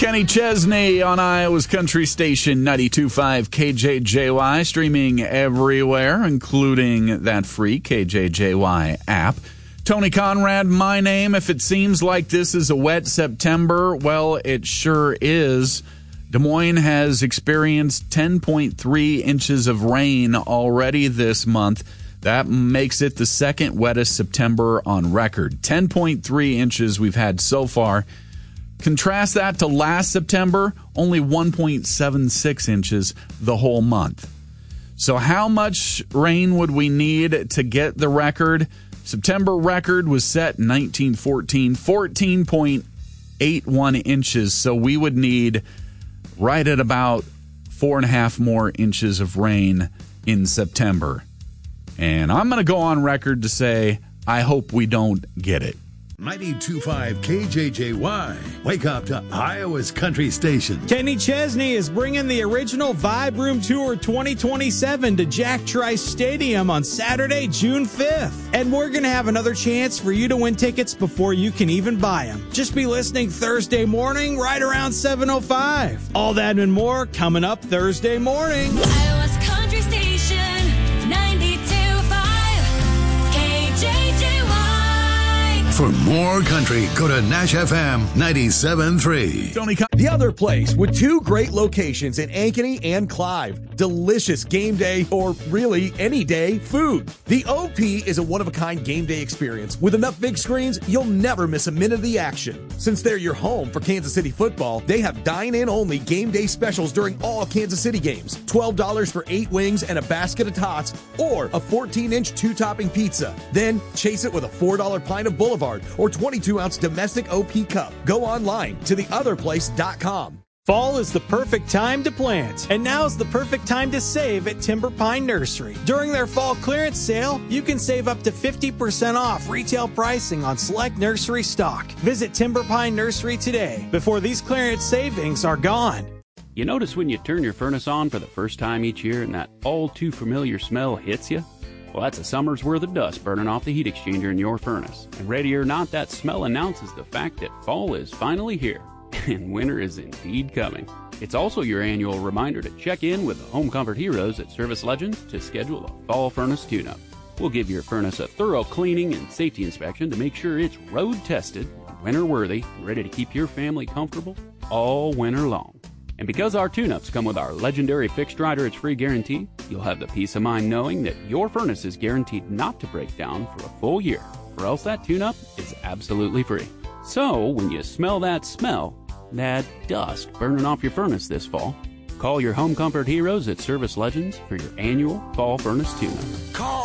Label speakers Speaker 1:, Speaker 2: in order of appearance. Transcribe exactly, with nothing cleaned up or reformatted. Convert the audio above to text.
Speaker 1: Kenny Chesney on Iowa's Country Station ninety-two point five K J J Y, streaming everywhere, including that free K J J Y app. Tony Conrad, my name. If it seems like this is a wet September, well, it sure is. Des Moines has experienced ten point three inches of rain already this month. That makes it the second wettest September on record. ten point three inches we've had so far. Contrast that to last September, only one point seven six inches the whole month. So how much rain would we need to get the record? September record was set in nineteen fourteen, fourteen point eight one inches. So we would need right at about four and a half more inches of rain in September. And I'm going to go on record to say I hope we don't get it.
Speaker 2: ninety-two point five K J J Y. Wake up to Iowa's Country Station.
Speaker 3: Kenny Chesney is bringing the original Vibe Room Tour twenty twenty-seven to Jack Trice Stadium on Saturday, June fifth. And we're going to have another chance for you to win tickets before you can even buy them. Just be listening Thursday morning right around seven oh five. All that and more coming up Thursday morning.
Speaker 4: Iowa's Country Station, ninety-two point five K J J Y.
Speaker 2: For more country, go to Nash F M ninety-seven point three.
Speaker 1: Tony Con-
Speaker 5: The Other Place, with two great locations in Ankeny and Clive. Delicious game day, or really any day, food. The O P is a one-of-a-kind game day experience. With enough big screens, you'll never miss a minute of the action. Since they're your home for Kansas City football, they have dine-in-only game day specials during all Kansas City games. twelve dollars for eight wings and a basket of tots, or a fourteen-inch two-topping pizza. Then chase it with a four dollar pint of Boulevard or twenty-two ounce domestic O P cup. Go online to the other place dot com.
Speaker 3: Fall is the perfect time to plant, and now's the perfect time to save at Timber Pine Nursery. During their fall clearance sale, you can save up to fifty percent off retail pricing on select nursery stock. Visit Timber Pine Nursery today before these clearance savings are gone.
Speaker 6: You notice when you turn your furnace on for the first time each year and that all-too-familiar smell hits you? Well, that's a summer's worth of dust burning off the heat exchanger in your furnace. And ready or not, that smell announces the fact that fall is finally here. And winter is indeed coming. It's also your annual reminder to check in with the Home Comfort Heroes at Service Legends to schedule a fall furnace tune-up. We'll give your furnace a thorough cleaning and safety inspection to make sure it's road-tested, winter-worthy, and ready to keep your family comfortable all winter long. And because our tune-ups come with our legendary fixed rider it's free guarantee, you'll have the peace of mind knowing that your furnace is guaranteed not to break down for a full year, or else that tune-up is absolutely free. So, when you smell that smell, that dust burning off your furnace this fall, call your Home Comfort Heroes at Service Legends for your annual fall furnace tune-up.
Speaker 2: Call